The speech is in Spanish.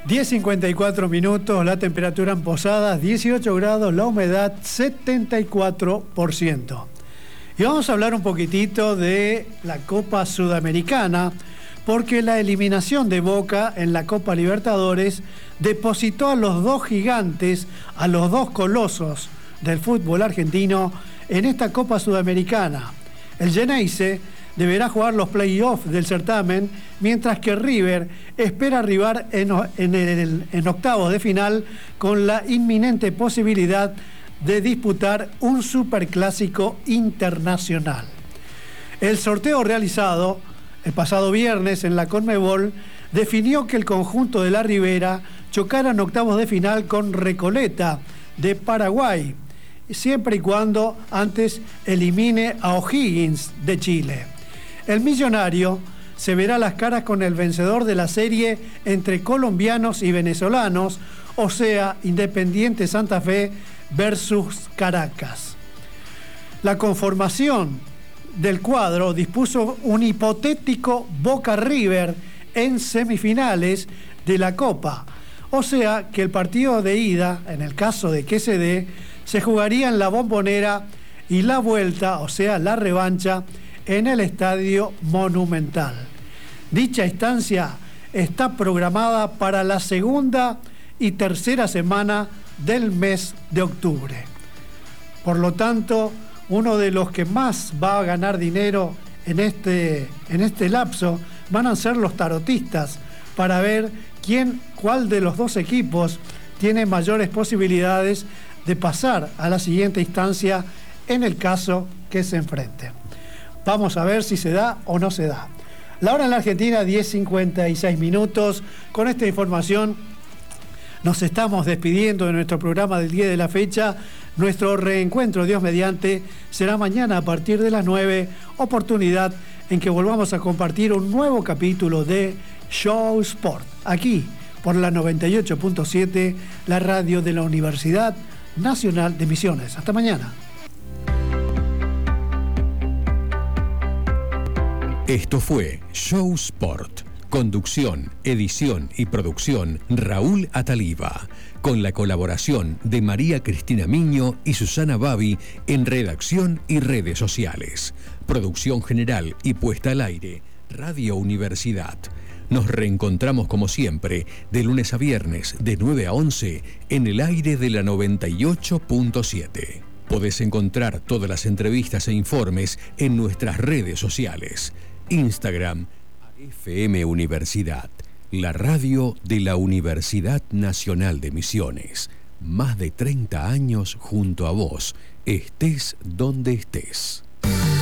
10:54 minutos, la temperatura en Posadas 18 grados, la humedad 74%. Y vamos a hablar un poquitito de la Copa Sudamericana, porque la eliminación de Boca en la Copa Libertadores depositó a los dos gigantes, a los dos colosos del fútbol argentino en esta Copa Sudamericana. El Geneise deberá jugar los playoffs del certamen, mientras que River espera arribar en octavos de final con la inminente posibilidad de disputar un superclásico internacional. El sorteo realizado el pasado viernes en la Conmebol definió que el conjunto de la Ribera chocara en octavos de final con Recoleta de Paraguay, siempre y cuando antes elimine a O'Higgins de Chile. El Millonario se verá las caras con el vencedor de la serie entre colombianos y venezolanos, o sea, Independiente Santa Fe versus Caracas. La conformación del cuadro dispuso un hipotético Boca River en semifinales de la Copa, o sea que el partido de ida, en el caso de que se dé, se jugaría en la Bombonera y la vuelta, o sea la revancha, en el Estadio Monumental. Dicha instancia está programada para la segunda y tercera semana del mes de octubre. Por lo tanto, uno de los que más va a ganar dinero en este lapso van a ser los tarotistas, para ver cuál de los dos equipos tiene mayores posibilidades de pasar a la siguiente instancia en el caso que se enfrenten. Vamos a ver si se da o no se da. La hora en la Argentina, 10:56 minutos. Con esta información nos estamos despidiendo de nuestro programa del día de la fecha. Nuestro reencuentro, Dios mediante, será mañana a partir de las 9, oportunidad en que volvamos a compartir un nuevo capítulo de Show Sport, aquí por la 98.7, la radio de la Universidad Nacional de Misiones. Hasta mañana. Esto fue Show Sport. Conducción, edición y producción Raúl Ataliva, con la colaboración de María Cristina Miño y Susana Babi en redacción y redes sociales. Producción general y puesta al aire, Radio Universidad. Nos reencontramos como siempre, de lunes a viernes, de 9 a 11, en el aire de la 98.7. Podés encontrar todas las entrevistas e informes en nuestras redes sociales. Instagram, FM Universidad, la radio de la Universidad Nacional de Misiones. Más de 30 años junto a vos, estés donde estés.